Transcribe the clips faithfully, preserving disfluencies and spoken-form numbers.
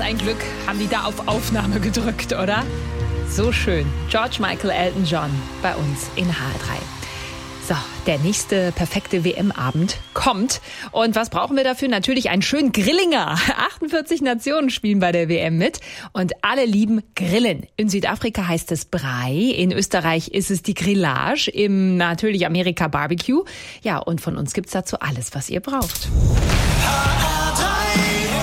ein Glück haben die da auf Aufnahme gedrückt, oder? So schön. George Michael, Elton John bei uns in H R drei. So, der nächste perfekte W M-Abend kommt. Und was brauchen wir dafür? Natürlich einen schönen Grillinger. achtundvierzig Nationen spielen bei der W M mit und alle lieben Grillen. In Südafrika heißt es Braai, in Österreich ist es die Grillage, im natürlich Amerika Barbecue. Ja, und von uns gibt's dazu alles, was ihr braucht. H R drei.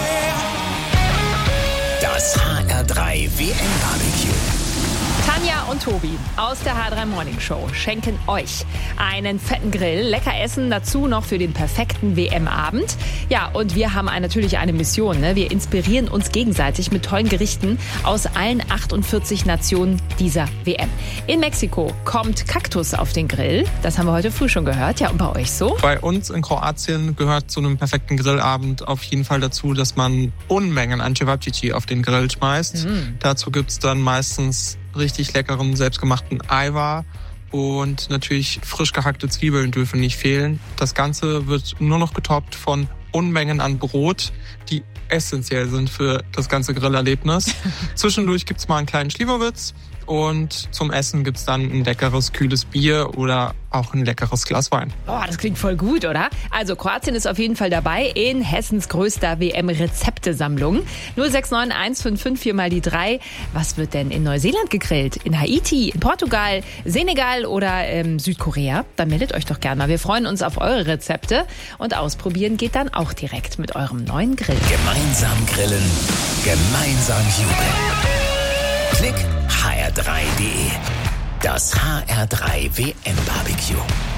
Das H R drei W M-Barbecue. Tanja und Tobi aus der H R drei Morning Show schenken euch einen fetten Grill, lecker Essen, dazu noch für den perfekten W M-Abend. Ja, und wir haben natürlich eine Mission. Ne? Wir inspirieren uns gegenseitig mit tollen Gerichten aus allen achtundvierzig Nationen dieser W M. In Mexiko kommt Kaktus auf den Grill. Das haben wir heute früh schon gehört. Ja, und bei euch so? Bei uns in Kroatien gehört zu einem perfekten Grillabend auf jeden Fall dazu, dass man Unmengen an Cevapcici auf den Grill schmeißt. Mhm. Dazu gibt's dann meistens richtig leckeren, selbstgemachten Ajvar und natürlich frisch gehackte Zwiebeln dürfen nicht fehlen. Das Ganze wird nur noch getoppt von Unmengen an Brot, die essentiell sind für das ganze Grillerlebnis. Zwischendurch gibt's mal einen kleinen Slivovitz und zum Essen gibt's dann ein leckeres, kühles Bier oder auch ein leckeres Glas Wein. Oh, das klingt voll gut, oder? Also Kroatien ist auf jeden Fall dabei in Hessens größter W M-Rezeptesammlung. null sechs neun eins fünf fünf vier mal die drei. Was wird denn in Neuseeland gegrillt? In Haiti, in Portugal, Senegal oder ähm, Südkorea? Dann meldet euch doch gerne mal. Wir freuen uns auf eure Rezepte und ausprobieren geht dann auch direkt mit eurem neuen Grill. Gemeinsam grillen, gemeinsam jubeln. Klick H R drei punkt de. Das H R drei W M-Barbecue.